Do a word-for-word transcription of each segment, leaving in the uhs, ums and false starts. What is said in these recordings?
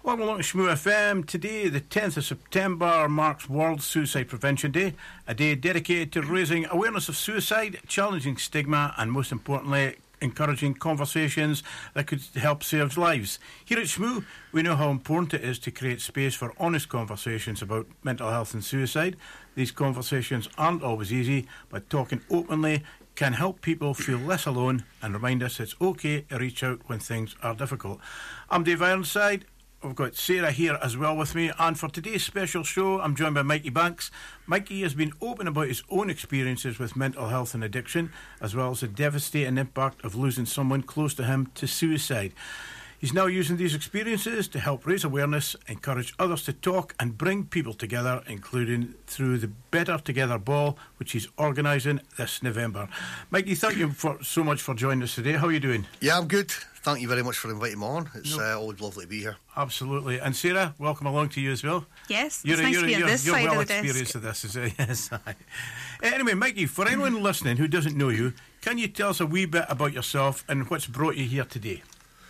Welcome along to Shmoo F M. Today, the tenth of September, marks World Suicide Prevention Day, a day dedicated to raising awareness of suicide, challenging stigma, and most importantly, encouraging conversations that could help save lives. Here at Shmoo, we know how important it is to create space for honest conversations about mental health and suicide. These conversations aren't always easy, but talking openly can help people feel less alone and remind us it's okay to reach out when things are difficult. I'm Dave Ironside. We've got Sarah here as well with me, and for today's special show I'm joined by Mikey Banks. Mikey has been open about his own experiences with mental health and addiction, as well as the devastating impact of losing someone close to him to suicide. He's now using these experiences to help raise awareness, encourage others to talk and bring people together, including through the Better Together Ball, which he's organising this November. Mikey, thank you for, so much for joining us today. How are you doing? Yeah, I'm good. Thank you very much for inviting me on. It's no. uh, always lovely to be here. Absolutely. And Sarah, welcome along to you as well. Yes, you're, it's nice you're, to be on you're, this you're side well of the experienced desk. of this, is it? Yes. Anyway, Mikey, for anyone listening who doesn't know you, can you tell us a wee bit about yourself and what's brought you here today?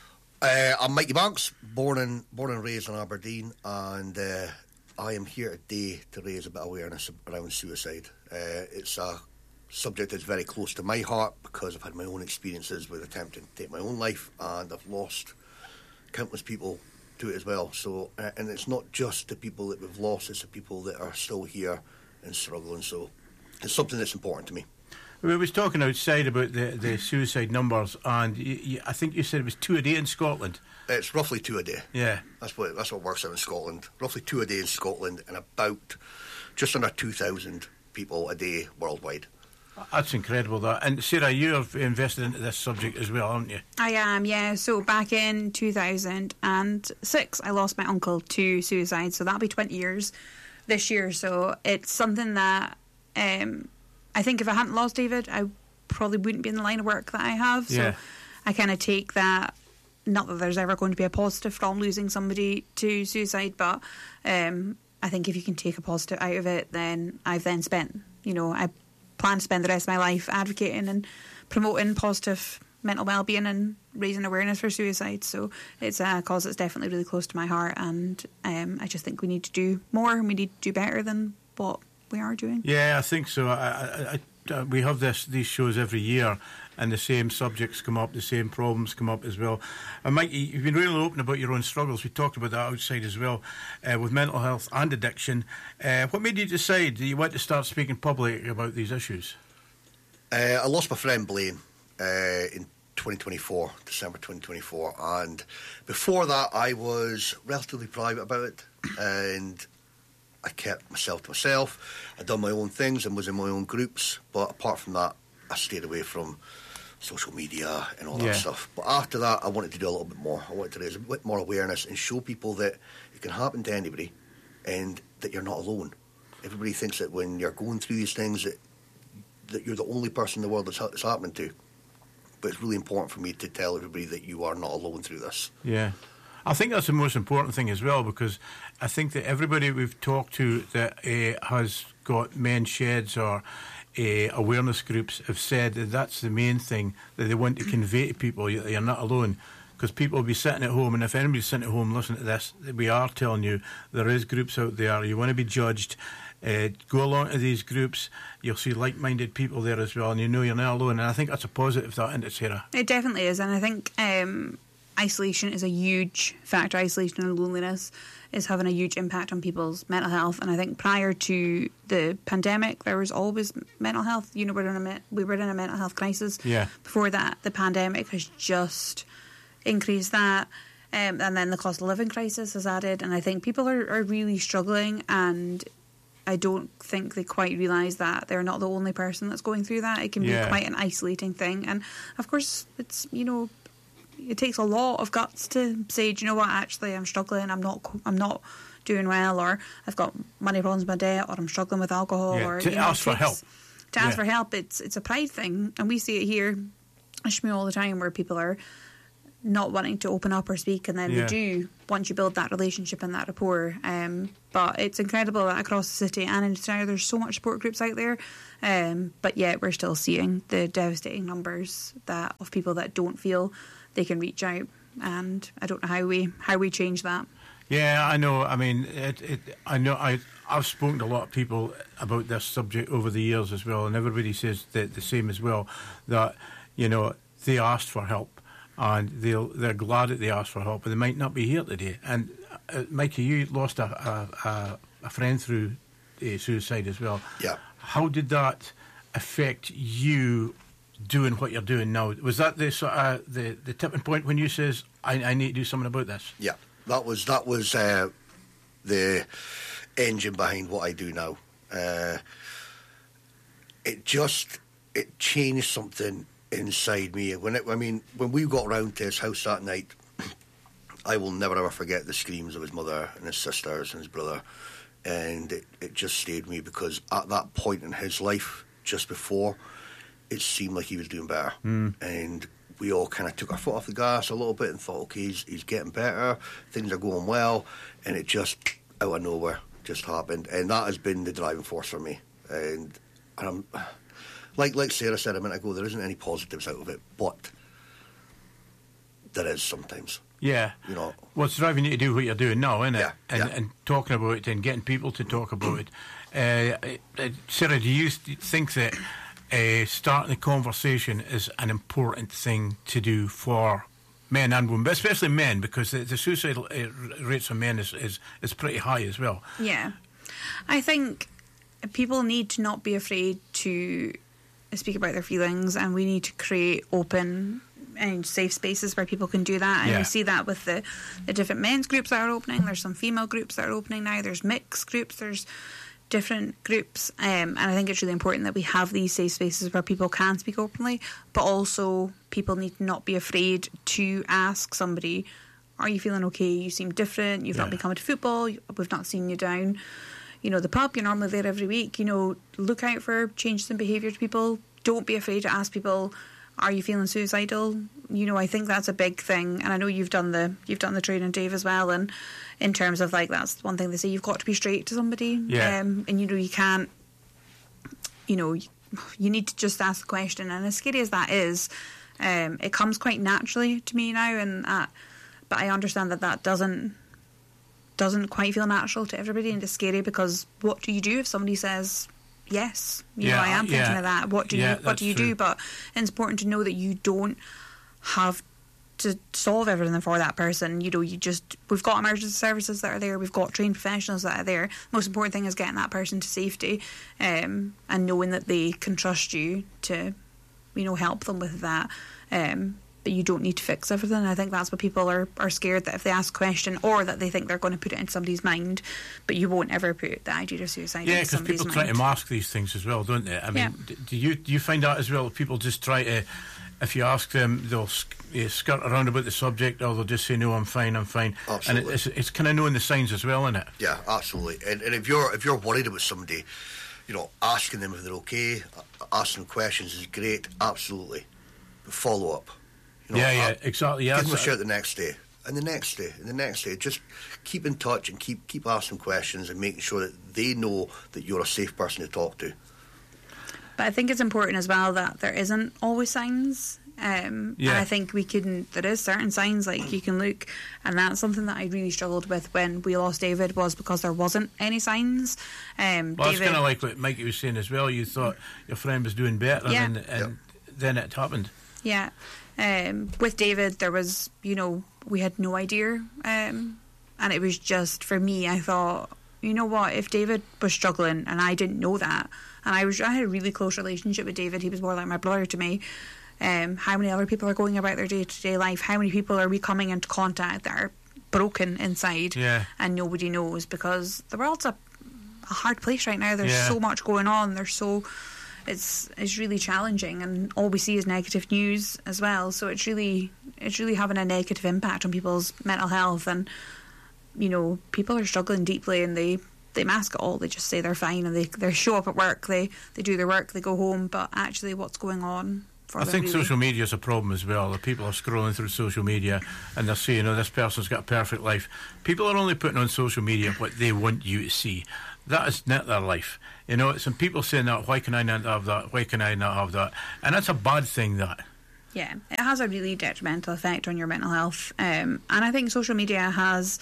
Uh, I'm Mikey Banks, born and born and raised in Aberdeen, and uh, I am here today to raise a bit of awareness around suicide. Uh, it's a subject that's very close to my heart because I've had my own experiences with attempting to take my own life, and I've lost countless people to it as well. So, uh, and it's not just the people that we've lost; it's the people that are still here and struggling. So, it's something that's important to me. We was talking outside about the, the suicide numbers, and you, you, I think you said it was two a day in Scotland. It's roughly two a day. Yeah, that's what that's what works out in Scotland. Roughly two a day in Scotland, and about just under two thousand people a day worldwide. That's incredible, that. And Sarah, you've invested into this subject as well, aren't you? I am, yeah. So back in two thousand six, I lost my uncle to suicide. So that'll be twenty years this year. So it's something that um, I think if I hadn't lost David, I probably wouldn't be in the line of work that I have. So yeah. I kind of take that, not that there's ever going to be a positive from losing somebody to suicide, but um, I think if you can take a positive out of it, then I've then spent, you know, I plan to spend the rest of my life advocating and promoting positive mental well-being and raising awareness for suicide. So it's a cause that's definitely really close to my heart, and um, I just think we need to do more and we need to do better than what we are doing. Yeah, I think so. I, I, I, we have this these shows every year, and the same subjects come up, the same problems come up as well. And Mikey, you've been really open about your own struggles. We talked about that outside as well, uh, with mental health and addiction. Uh, what made you decide that you want to start speaking publicly about these issues? Uh, I lost my friend Blaine uh, in twenty twenty-four, December twenty twenty-four, and before that I was relatively private about it, and I kept myself to myself. I'd done my own things and was in my own groups, but apart from that, I stayed away from social media and all that yeah. stuff. But after that, I wanted to do a little bit more. I wanted to raise a bit more awareness and show people that it can happen to anybody and that you're not alone. Everybody thinks that when you're going through these things that, that you're the only person in the world that's it's happening to. But it's really important for me to tell everybody that you are not alone through this. Yeah. I think that's the most important thing as well, because I think that everybody we've talked to that uh, has got men's sheds or uh, awareness groups have said that that's the main thing that they want to convey to people, that you're not alone. Because people will be sitting at home, and if anybody's sitting at home listening to this, we are telling you there is groups out there. You want to be judged, uh, go along to these groups. You'll see like-minded people there as well, and you know you're not alone. And I think that's a positive, that, isn't it, Sarah? It definitely is, and I think um, isolation is a huge factor. Isolation and loneliness is having a huge impact on people's mental health. And I think prior to the pandemic, there was always mental health. You know, we're in a me- we were in a mental health crisis. Yeah. Before that, the pandemic has just increased that. Um, and then the cost of living crisis has added. And I think people are, are really struggling, and I don't think they quite realise that they're not the only person that's going through that. It can yeah. be quite an isolating thing. And of course, it's, you know, it takes a lot of guts to say, do you know what, actually I'm struggling, I'm not I'm not doing well, or I've got money problems with my debt, or I'm struggling with alcohol, yeah, or to you know, ask for help. To ask yeah. for help, it's it's a pride thing, and we see it here at Shmoo all the time, where people are not wanting to open up or speak, and then yeah. they do once you build that relationship and that rapport. Um, but it's incredible that across the city and in Australia there's so much support groups out there, um, but yet we're still seeing the devastating numbers that of people that don't feel they can reach out, and I don't know how we how we change that. Yeah, I know. I mean, it, it, I know. I, I've spoken to a lot of people about this subject over the years as well, and everybody says the, the same as well. That, you know, they asked for help, and they'll they're glad that they asked for help, but they might not be here today. And uh, Mikey, you lost a a, a, a friend through uh, suicide as well. Yeah. How did that affect you doing what you're doing now? Was that the sort of, the the tipping point when you says I, I need to do something about this? Yeah, that was that was uh, the engine behind what I do now. Uh, it just it changed something inside me. When it, I mean, when we got round to his house that night, I will never ever forget the screams of his mother and his sisters and his brother, and it, it just stayed with me because at that point in his life, just before, it seemed like he was doing better, mm. and we all kind of took our foot off the gas a little bit and thought, okay, he's, he's getting better, things are going well, and it just out of nowhere just happened, and that has been the driving force for me. And, and I'm, like like Sarah said a minute ago, there isn't any positives out of it, but there is sometimes. Yeah, you know, what's driving you to do what you're doing now, isn't it? Yeah, and, yeah. and talking about it and getting people to talk about it. Uh, uh, Sarah, do you think that uh, starting the conversation is an important thing to do for men and women, but especially men, because the, the suicidal uh, rates for men is, is, is pretty high as well? Yeah. I think people need to not be afraid to speak about their feelings, and we need to create open and safe spaces where people can do that. And yeah. we see that with the, the different men's groups that are opening. There's some female groups that are opening now. There's mixed groups. There's different groups. Um, and I think it's really important that we have these safe spaces where people can speak openly, but also people need to not be afraid to ask somebody, are you feeling okay? You seem different. You've yeah. not been coming to football. We've not seen you down, you know, the pub. You're normally there every week. You know, look out for changes in behaviour to people. Don't be afraid to ask people, are you feeling suicidal? You know, I think that's a big thing, and I know you've done the you've done the training, Dave, as well. And in terms of like, that's one thing they say, you've got to be straight to somebody, yeah. um, and you know, you can't, you know, you need to just ask the question. And as scary as that is, um, it comes quite naturally to me now, and uh, but I understand that that doesn't doesn't quite feel natural to everybody, and it's scary because what do you do if somebody says, yes, you yeah, know, I am thinking yeah. of that. What do yeah, you What do you true. do? But it's important to know that you don't have to solve everything for that person. You know, you just we've got emergency services that are there. We've got trained professionals that are there. Most important thing is getting that person to safety, um, and knowing that they can trust you to, you know, help them with that. Um, but you don't need to fix everything. I think that's what people are, are scared, that if they ask a question, or that they think they're going to put it in somebody's mind, but you won't ever put the idea of suicide yeah, into somebody's mind. Yeah, because people try to mask these things as well, don't they? I mean, yeah. do you do you find that as well? People just try to, if you ask them, they'll sk- uh, skirt around about the subject, or they'll just say, no, I'm fine, I'm fine. Absolutely. And it, it's, it's kind of knowing the signs as well, isn't it? Yeah, absolutely. And, and if you're if you're worried about somebody, you know, asking them if they're okay, asking questions is great, absolutely. But follow up. You know, yeah, yeah, uh, exactly. Yeah, give them a shout the next day, and the next day, and the next day. Just keep in touch and keep keep asking questions and making sure that they know that you're a safe person to talk to. But I think it's important as well that there isn't always signs. Um, yeah. And I think we can. There is certain signs, like you can look, and that's something that I really struggled with when we lost David, was because there wasn't any signs. Um, well, David, it's kind of like what Mikey was saying as well. You thought your friend was doing better, yeah. and, and yep. then it happened. Yeah. Um, with David, there was, you know, we had no idea, um, and it was just, for me, I thought, you know what, if David was struggling and I didn't know that, and I was, I had a really close relationship with David, he was more like my brother to me. Um, how many other people are going about their day-to-day life? How many people are we coming into contact that are broken inside, yeah. and nobody knows? Because the world's a, a hard place right now. There's yeah. so much going on. There's so it's it's really challenging, and all we see is negative news as well. So it's really it's really having a negative impact on people's mental health, and you know, people are struggling deeply, and they. They mask it all. They just say they're fine, and they they show up at work. They they do their work. They go home. But actually, what's going on? For I them think really? social media is a problem as well. The people are scrolling through social media and they're saying, "Oh, this person's got a perfect life." People are only putting on social media what they want you to see. That is not their life. You know, some people saying that, "Why can I not have that? Why can I not have that?" And that's a bad thing. That. Yeah, it has a really detrimental effect on your mental health, um, and I think social media has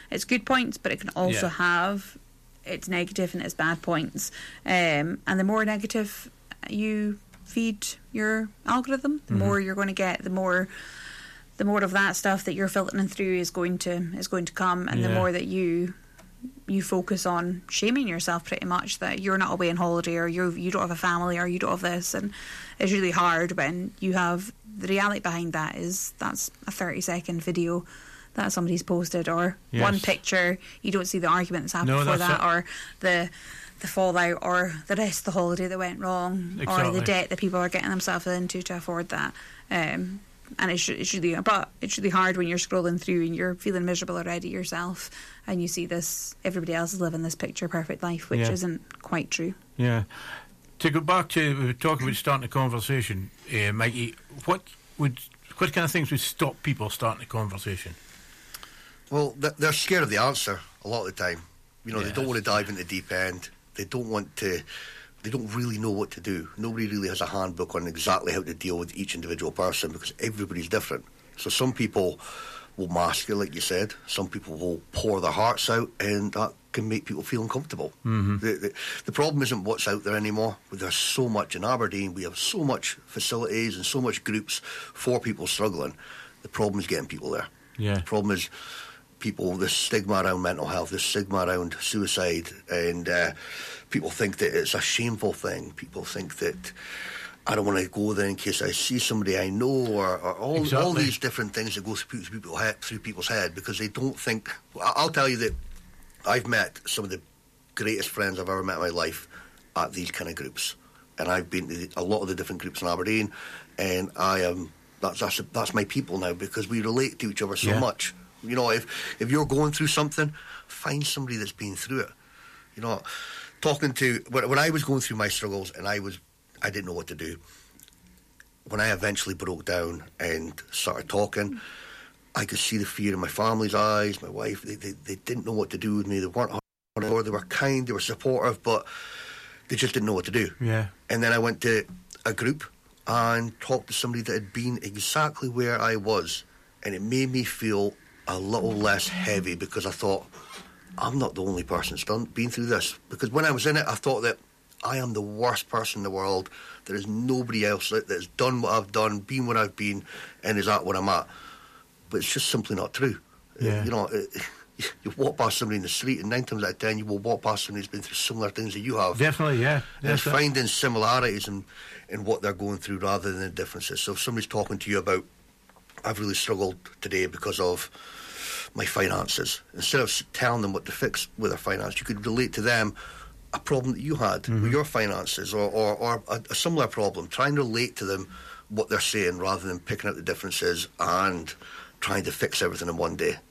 its good points, but it can also Yeah. have its negative and its bad points. Um, and the more negative you feed your algorithm, the Mhm. more you're going to get. The more, the more of that stuff that you're filtering through is going to is going to come, and the Yeah. more that you you focus on shaming yourself, pretty much, that you're not away on holiday, or you you don't have a family, or you don't have this, and it's really hard when you have the reality behind that is that's a thirty second video that somebody's posted, or Yes. one picture. You don't see the argument that's happened No, before that's that, it. or the the fallout, or the rest of the holiday that went wrong, or Exactly. the debt that people are getting themselves into to afford that. Um, and it's, it's really, but it's really hard when you're scrolling through and you're feeling miserable already yourself, and you see this, everybody else is living this picture perfect life, which Yeah. isn't quite true. Yeah. To go back to we were talking about starting a conversation, uh, Mikey, what would what kind of things would stop people starting a conversation? Well, th- they're scared of the answer a lot of the time. You know, Yeah, they don't want to that's- dive into the deep end. They don't want to. They don't really know what to do. Nobody really has a handbook on exactly how to deal with each individual person because everybody's different. So some people will mask it, like you said. Some people will pour their hearts out, and that can make people feel uncomfortable. Mm-hmm. The, the, the problem isn't what's out there anymore. There's so much in Aberdeen. We have so much facilities and so much groups for people struggling. The problem is getting people there. Yeah. The problem is people, this stigma around mental health, this stigma around suicide, and uh, people think that it's a shameful thing. People think that I don't want to go there in case I see somebody I know, or, or all, all Exactly. these different things that go through, through, people head, through people's head because they don't think. I- I'll tell you that I've met some of the greatest friends I've ever met in my life at these kind of groups, and I've been to a lot of the different groups in Aberdeen, and I am that's that's, that's my people now because we relate to each other so Yeah. much. You know, if if you're going through something, find somebody that's been through it. You know, talking to when, when I was going through my struggles and I was I didn't know what to do. When I eventually broke down and started talking, I could see the fear in my family's eyes. My wife, they they, they didn't know what to do with me. They weren't hard, they were kind, they were supportive, but they just didn't know what to do. Yeah. And then I went to a group and talked to somebody that had been exactly where I was, and it made me feel a little less heavy because I thought, I'm not the only person that's done, been through this. Because when I was in it, I thought that I am the worst person in the world. There is nobody else that has done what I've done, been what I've been, and is at what I'm at. But it's just simply not true. Yeah. You know, it, you walk past somebody in the street, and nine times out of ten, you will walk past somebody who's been through similar things that you have. Definitely, yeah. And it's That's it. finding similarities in, in what they're going through rather than the differences. So if somebody's talking to you about, I've really struggled today because of my finances, instead of s- telling them what to fix with their finance, you could relate to them a problem that you had Mm-hmm. with your finances, or, or, or a, a similar problem. Try and relate to them what they're saying rather than picking out the differences and trying to fix everything in one day.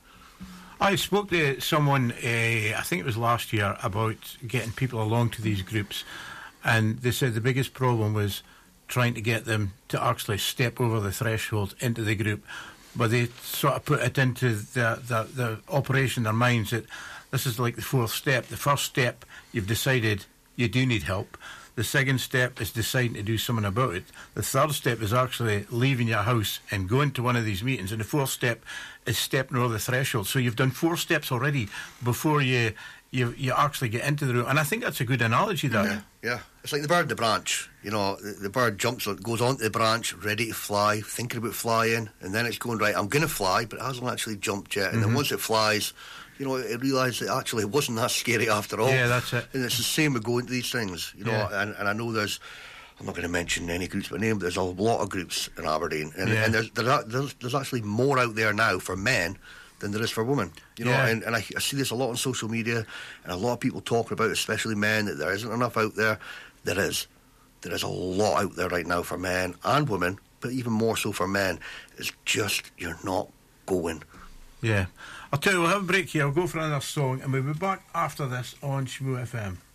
I spoke to someone, uh, I think it was last year, about getting people along to these groups, and they said the biggest problem was trying to get them to actually step over the threshold into the group. But they sort of put it into the, the, the operation in their minds that this is like the fourth step. The first step, you've decided you do need help. The second step is deciding to do something about it. The third step is actually leaving your house and going to one of these meetings. And the fourth step is stepping over the threshold. So you've done four steps already before you you, you actually get into the room. And I think that's a good analogy, that. Yeah, yeah. It's like the bird in the branch. You know, the, the bird jumps, on, goes onto the branch, ready to fly, thinking about flying, and then it's going, right, I'm going to fly, but it hasn't actually jumped yet. And Mhm. then once it flies, you know, it realises that actually it wasn't that scary after all. Yeah, that's it. And it's the same with going to these things, you know, Yeah. and, and I know there's, I'm not going to mention any groups by name, but there's a lot of groups in Aberdeen. And, Yeah. and there's, there's, there's, there's actually more out there now for men than there is for women. You know, Yeah. and, and I, I see this a lot on social media, and a lot of people talking about, especially men, that there isn't enough out there. There is. There is a lot out there right now for men and women, but even more so for men. It's just you're not going. Yeah. I'll tell you, we'll have a break here. We'll go for another song, and we'll be back after this on Shmoo F M.